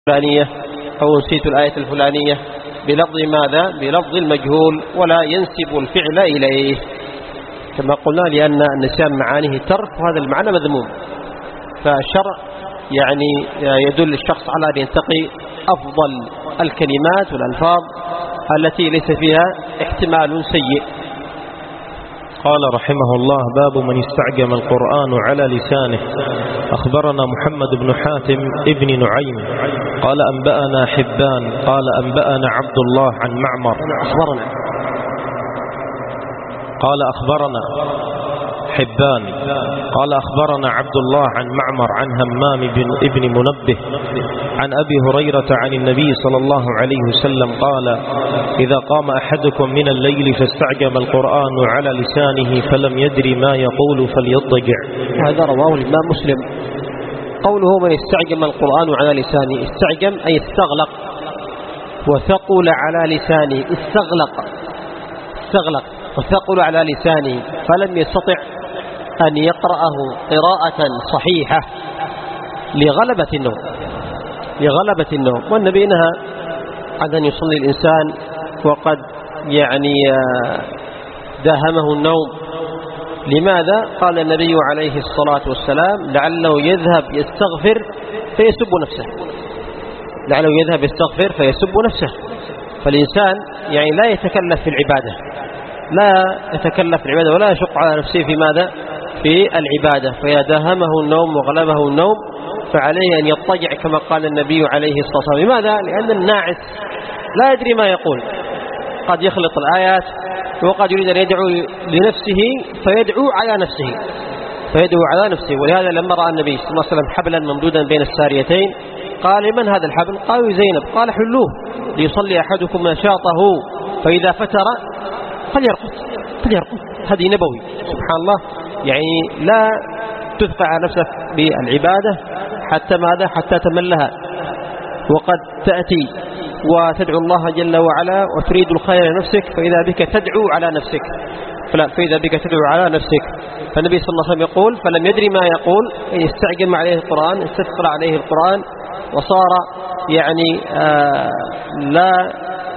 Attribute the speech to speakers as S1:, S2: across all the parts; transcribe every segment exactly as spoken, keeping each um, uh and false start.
S1: الفلانية أو نسيت الآية الفلانية بلفظ ماذا؟ بلفظ المجهول، ولا ينسب الفعل إليه كما قلنا، لأن النسيان معانيه ترك، وهذا المعنى مذموم. فالشرع يعني يدل الشخص على أن ينتقي أفضل الكلمات والألفاظ التي ليس فيها احتمال سيء.
S2: قال رحمه الله: باب من استعجم القرآن على لسانه. أخبرنا محمد بن حاتم ابن نعيم قال أنبأنا حبان قال أنبأنا عبد الله عن معمر
S1: أخبرنا
S2: قال أخبرنا حبان قال أخبرنا عبد الله عن معمر عن همام بن ابن منبه عن أبي هريرة عن النبي صلى الله عليه وسلم قال: إذا قام أحدكم من الليل فاستعجم القرآن على لسانه فلم يدري ما يقول فليضجع.
S1: هذا رواه الإمام مسلم. قوله من استعجم القرآن على لسانه، استعجم أي استغلق، وثقل على لسانه، استغلق استغلق وثقل على لسانه، فلم يستطع أن يقرأه قراءة صحيحة لغلبة النوم لغلبة النوم والنبي نهى عن أن يصلي الإنسان وقد يعني داهمه النوم. لماذا؟ قال النبي عليه الصلاة والسلام: لعله يذهب يستغفر فيسب نفسه لعله يذهب يستغفر فيسب نفسه. فالإنسان يعني لا يتكلف في العبادة لا يتكلف في العبادة ولا يشق على نفسه في ماذا؟ في العبادة. فإذا داهمه النوم وغلبه النوم فعليه أن يضطجع كما قال النبي عليه الصلاة والسلام. لماذا؟ لأن الناعس لا يدري ما يقول، قد يخلط الآيات وقد يريد أن يدعو لنفسه فيدعو على نفسه فيدعو على نفسه ولهذا لما رأى النبي صلى الله عليه وسلم حبلا ممدودا بين الساريتين قال: من هذا الحبل؟ قالوا: زينب. قال: حلوه ليصلي أحدكم نشاطه فإذا فتر فليرقد فليرقد هذه نبوي. سبحان الله، يعني لا تثقل على نفسك بالعبادة حتى ماذا؟ حتى تملها، وقد تأتي وتدعو الله جل وعلا وتريد الخير لنفسك فإذا بك تدعو على نفسك فلا فإذا بك تدعو على نفسك. فالنبي صلى الله عليه وسلم يقول: فلم يدري ما يقول، يستعجم عليه القرآن، استثقل عليه القرآن، وصار يعني آه لا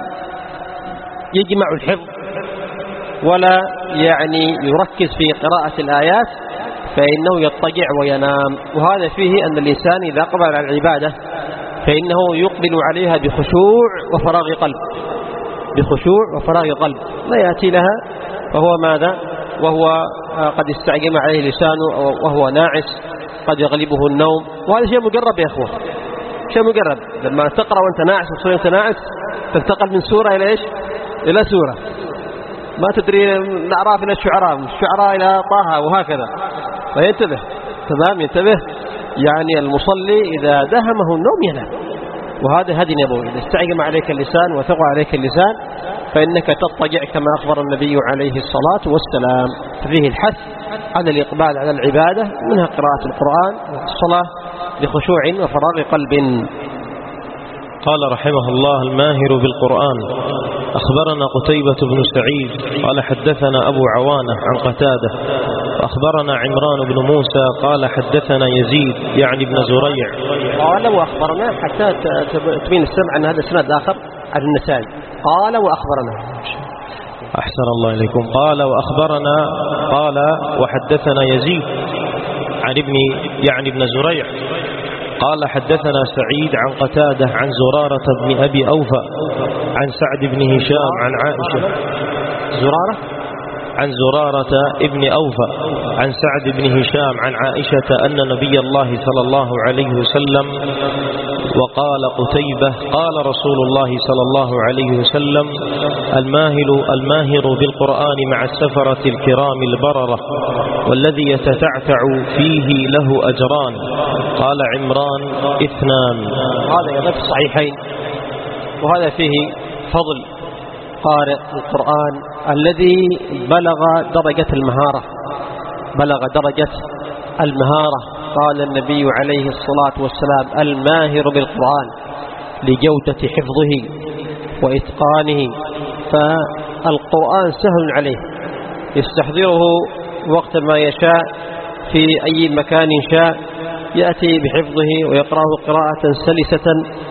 S1: يجمع الحفظ ولا يعني يركز في قراءة الآيات، فإنه يضطجع وينام. وهذا فيه أن الإنسان إذا قبل على العبادة فإنه يقبل عليها بخشوع وفراغ قلب بخشوع وفراغ قلب لا يأتي لها فهو ماذا؟ وهو قد استعجم عليه لسانه وهو ناعس، قد يغلبه النوم. وهذا شيء مجرب يا أخوة، شيء مجرب. لما تقرأ وأنت ناعس وتصلي وأنت ناعس تنتقل من سورة إلى إيش؟ إلى سورة، ما تدري الأعراف إلى الشعراء، من الشعراء إلى طه وهكذا. فينتبه تمام ينتبه. يعني المصلي إذا دهمه النوم ينام، وهذا هدي نبوي. إذا استعجم عليك اللسان وثقل عليك اللسان فإنك تضطجع كما أخبر النبي عليه الصلاة والسلام. ففيه الحث على الإقبال على العبادة، منها قراءة القرآن والصلاة لخشوع وفراغ قلب.
S2: قال رحمه الله: الماهر بالقرآن. أخبرنا قتيبة بن سعيد قال حدثنا أبو عوانة عن قتادة. أخبرنا عمران بن موسى قال حدثنا يزيد يعني بن زريع
S1: قال وأخبرنا، حتى تبين السمع أن هذا سند آخر عن النسائي. قال وأخبرنا.
S2: أحسن الله إليكم. قال وأخبرنا قال وحدثنا يزيد عن ابن يعني بن زريع قال حدثنا سعيد عن قتادة عن زرارة بن أبي أوفى عن سعد بن هشام عن عائشة
S1: زرارة
S2: عن زرارة ابن أوفى عن سعد بن هشام عن عائشة أن نبي الله صلى الله عليه وسلم وقال قتيبة قال رسول الله صلى الله عليه وسلم: الماهر الماهر بالقرآن مع السفرة الكرام البررة والذي يتتعتع فيه له أجران. قال عمران: اثنان.
S1: هذا يضيف الصحيحين. وهذا فيه فضل قارئ القرآن الذي بلغ درجة المهارة بلغ درجة المهارة قال النبي عليه الصلاة والسلام: الماهر بالقرآن لجودة حفظه وإتقانه. فالقرآن سهل عليه، يستحضره وقت ما يشاء في أي مكان شاء، يأتي بحفظه ويقرأه قراءة سلسة